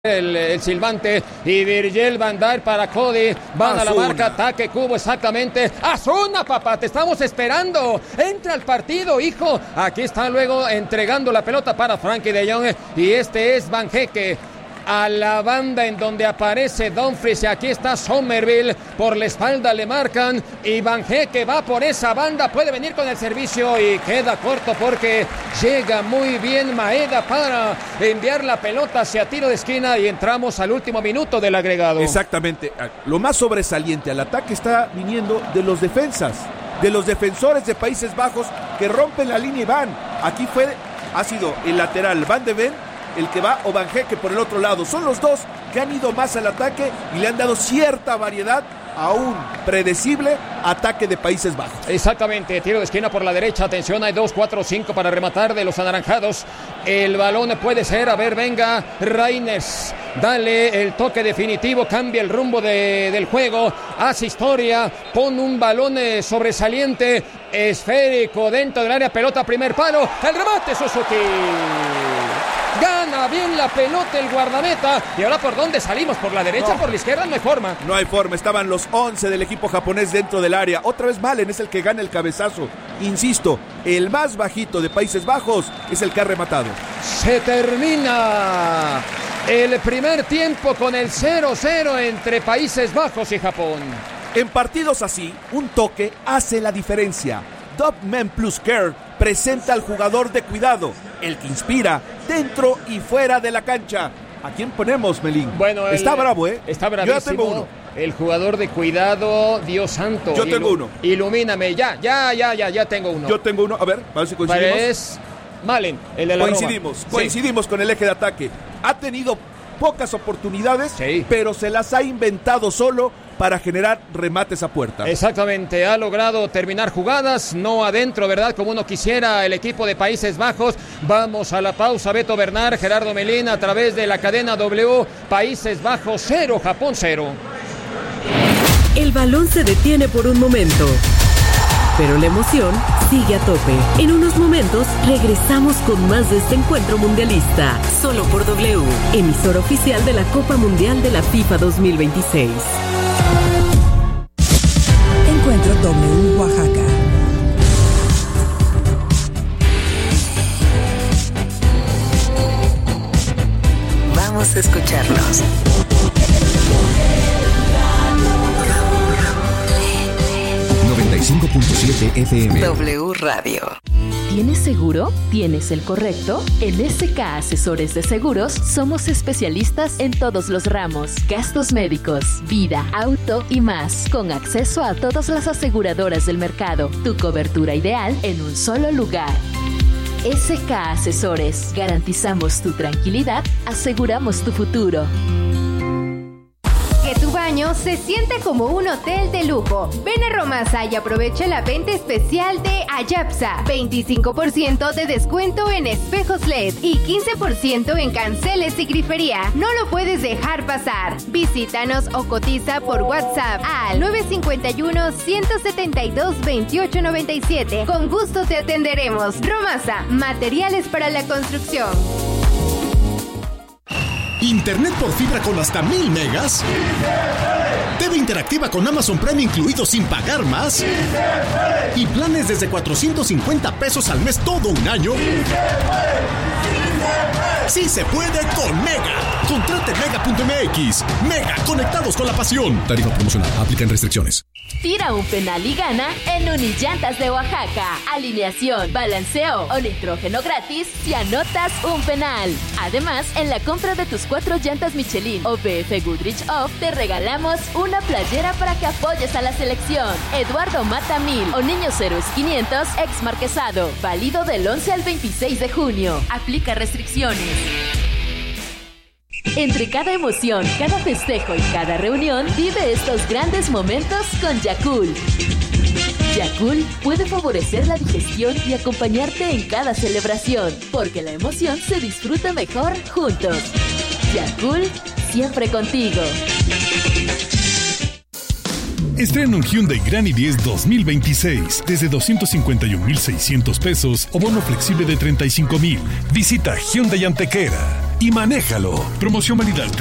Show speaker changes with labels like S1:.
S1: El silbante y Virgil van Dijk para Cody, van a la marca, ataque Cubo exactamente, Azuna papá, te estamos esperando, entra al partido hijo, aquí está luego entregando la pelota para Frankie de Jong y este es Van Hecke a la banda en donde aparece Dumfries y aquí está Somerville, por la espalda le marcan y Van Hecke va por esa banda, puede venir con el servicio y queda corto porque llega muy bien Maeda para enviar la pelota hacia tiro de esquina y entramos al último minuto del agregado.
S2: Exactamente, lo más sobresaliente al ataque está viniendo de los defensas, de los defensores de Países Bajos que rompen la línea y van. Aquí ha sido el lateral Van de Ven el que va o Van Hecke por el otro lado. Son los dos que han ido más al ataque y le han dado cierta variedad a un predecible ataque de Países Bajos.
S1: Exactamente, tiro de esquina por la derecha, atención, hay 2, 4, 5 para rematar de los anaranjados. El balón puede ser, a ver, venga, Reyners, dale el toque definitivo, cambia el rumbo del juego, hace historia, pone un balón sobresaliente, esférico dentro del área, pelota primer palo, el remate Suzuki. Gana bien la pelota el guardameta. Y ahora ¿por dónde salimos? ¿Por la derecha? No. ¿Por la izquierda? No hay forma.
S2: No hay forma. Estaban los 11 del equipo japonés dentro del área. Otra vez Malen es el que gana el cabezazo. Insisto, el más bajito de Países Bajos es el que ha rematado.
S1: Se termina el primer tiempo con el 0-0 entre Países Bajos y Japón.
S2: En partidos así, un toque hace la diferencia. Dove Plus Care presenta al jugador de cuidado, el que inspira dentro y fuera de la cancha. ¿A quién ponemos, Melín?
S1: Bueno,
S2: está bravo, ¿eh?
S1: Está bravísimo.
S2: Yo ya tengo uno.
S1: El jugador de cuidado, Dios santo.
S2: Yo tengo uno.
S1: Ilumíname, ya tengo uno.
S2: Yo tengo uno, a ver si coincidimos.
S1: Es Malen, el de la
S2: Coincidimos con el eje de ataque. Ha tenido pocas oportunidades,
S1: sí,
S2: pero se las ha inventado solo para generar remates a puerta.
S1: Exactamente, ha logrado terminar jugadas, no adentro, ¿verdad? Como uno quisiera el equipo de Países Bajos. Vamos a la pausa, Beto Bernard, Gerardo Melín, a través de la cadena W, Países Bajos 0, Japón 0.
S3: El balón se detiene por un momento, pero la emoción sigue a tope. En unos momentos regresamos con más de este encuentro mundialista, solo por W, emisora oficial de la Copa Mundial de la FIFA 2026.
S4: Encuentro W Oaxaca.
S3: Vamos a escucharnos.
S5: FM.
S3: W Radio.
S6: ¿Tienes seguro? ¿Tienes el correcto? En SK Asesores de Seguros somos especialistas en todos los ramos, gastos médicos, vida, auto y más, con acceso a todas las aseguradoras del mercado. Tu cobertura ideal en un solo lugar. SK Asesores. Garantizamos tu tranquilidad, aseguramos tu futuro.
S7: Que tu baño se siente como un hotel de lujo. Ven a Romasa y aprovecha la venta especial de Ayapsa. 25% de descuento en espejos LED y 15% en canceles y grifería. No lo puedes dejar pasar. Visítanos o cotiza por WhatsApp al 951-172-2897. Con gusto te atenderemos. Romasa, materiales para la construcción.
S5: Internet por fibra con hasta 1000 megas. TV interactiva con Amazon Prime incluido sin pagar más. Y planes desde 450 pesos al mes todo un año. Sí se puede con Mega. Contrate Mega.mx. Mega, conectados con la pasión. Tarifa promocional. Aplican restricciones.
S6: Tira un penal y gana en Unillantas de Oaxaca. Alineación, balanceo o nitrógeno gratis si anotas un penal. Además, en la compra de tus 4 llantas Michelin o BF Goodrich Off, te regalamos una playera para que apoyes a la selección. Eduardo Mata 1000 o Niños Héroes 500 ex Marquesado. Válido del 11 al 26 de junio. Aplica restricciones. Entre cada emoción, cada festejo y cada reunión, vive estos grandes momentos con Yakult. Yakult puede favorecer la digestión y acompañarte en cada celebración, porque la emoción se disfruta mejor juntos. Yakult, siempre contigo.
S8: Estrena un Hyundai Grand i10 2026 desde 251,600 pesos o bono flexible de 35,000. Visita Hyundai Antequera. y manéjalo. Promoción válida